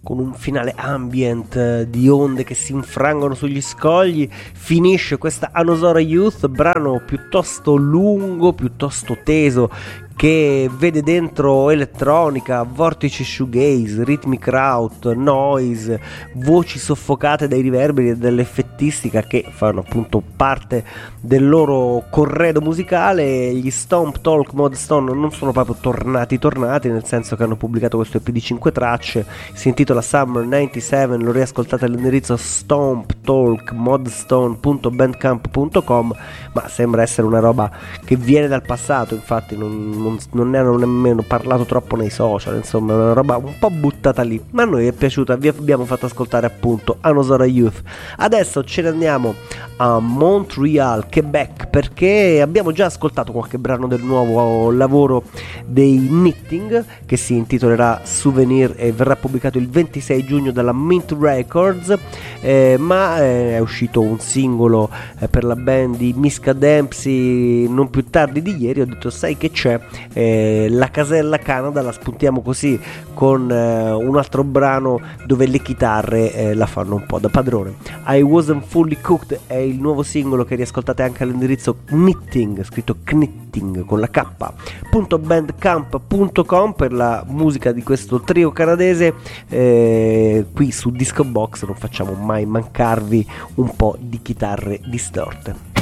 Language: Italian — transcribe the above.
con un finale ambient di onde che si infrangono sugli scogli, finisce questa Anosora Youth, brano piuttosto lungo, piuttosto teso, che vede dentro elettronica, vortici shoegaze, rhythmic kraut, noise, voci soffocate dai riverberi e dall'effettistica che fanno appunto parte del loro corredo musicale. Gli Stomp Talk Mod Stone non sono proprio tornati, nel senso che hanno pubblicato questo EP di 5 tracce, si intitola Summer 97, lo riascoltate all'indirizzo stomptalkmodstone.bandcamp.com, ma sembra essere una roba che viene dal passato, infatti non ne hanno nemmeno parlato troppo nei social, insomma è una roba un po' buttata lì, ma a noi è piaciuta, vi abbiamo fatto ascoltare appunto Anosora Youth. Adesso ce ne andiamo a Montreal, Quebec, perché abbiamo già ascoltato qualche brano del nuovo lavoro dei Knitting che si intitolerà Souvenir e verrà pubblicato il 26 giugno dalla Mint Records, ma è uscito un singolo per la band di Miska Dempsey non più tardi di ieri. Ho detto sai che c'è, la casella Canada la spuntiamo così con un altro brano dove le chitarre la fanno un po' da padrone. I Wasn't Fully Cooked è il nuovo singolo che riascoltate anche all'indirizzo Knitting, scritto Knitting con la k.bandcamp.com per la musica di questo trio canadese. Qui su Disco Box non facciamo mai mancarvi un po' di chitarre distorte.